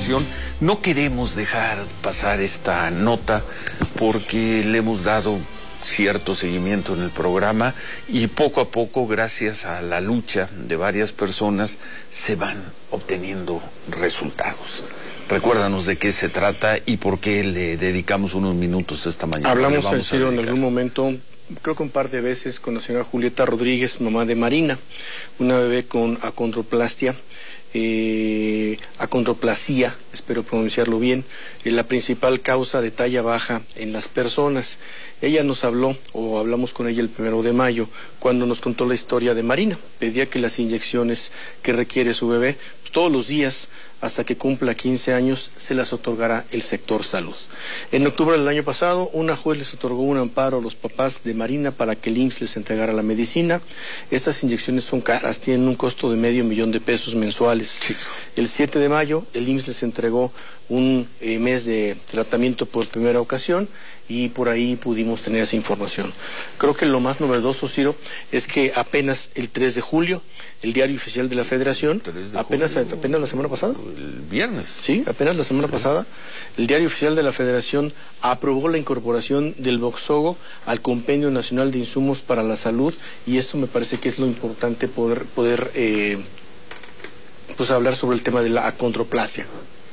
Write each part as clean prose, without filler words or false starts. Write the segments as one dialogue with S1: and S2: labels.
S1: información. No queremos dejar pasar esta nota porque le hemos dado cierto seguimiento en el programa y poco a poco, gracias a la lucha de varias personas, se van obteniendo resultados. Recuérdanos de qué se trata y por qué le dedicamos unos minutos esta mañana.
S2: Hablamos en algún momento, creo que un par de veces, con la señora Julieta Rodríguez, mamá de Marina, una bebé con acondroplasia, espero pronunciarlo bien, la principal causa de talla baja en las personas. Ella nos habló, o hablamos con ella el 1 de mayo, cuando nos contó la historia de Marina. Pedía que las inyecciones que requiere su bebé, pues, todos los días, hasta que cumpla 15 años, se las otorgará el sector salud. En octubre del año pasado, una juez les otorgó un amparo a los papás de Marina para que el IMSS les entregara la medicina. Estas inyecciones son caras, tienen un costo de $500,000 mensuales. Sí. El 7 de mayo, el IMSS les entregó un mes de tratamiento por primera ocasión y por ahí pudimos tener esa información. Creo que lo más novedoso, Ciro, es que apenas el 3 de julio, el Diario Oficial de la Federación, apenas la semana pasada.
S1: El viernes.
S2: Sí, apenas la semana pasada, el Diario Oficial de la Federación aprobó la incorporación del Voxzogo al Compendio Nacional de Insumos para la Salud, y esto me parece que es lo importante, poder pues hablar sobre el tema de la acondroplasia.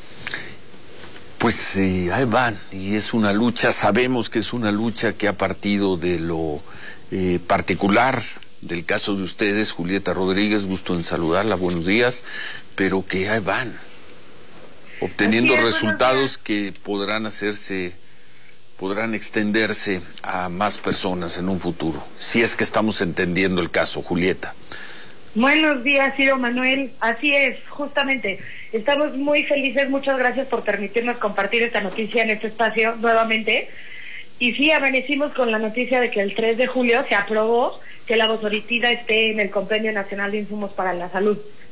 S1: Pues ahí van, y es una lucha, sabemos que es una lucha que ha partido de lo particular del caso de ustedes. Julieta Rodríguez, gusto en saludarla, buenos días, pero que ahí van, obteniendo resultados que podrán extenderse a más personas en un futuro, si es que estamos entendiendo el caso. Julieta.
S3: Buenos días, Ciro Manuel. Así es, justamente. Estamos muy felices, muchas gracias por permitirnos compartir esta noticia en este espacio nuevamente. Y sí, amanecimos con la noticia de que el 3 de julio se aprobó que la vosoritida esté en el Compendio Nacional de Insumos para la Salud.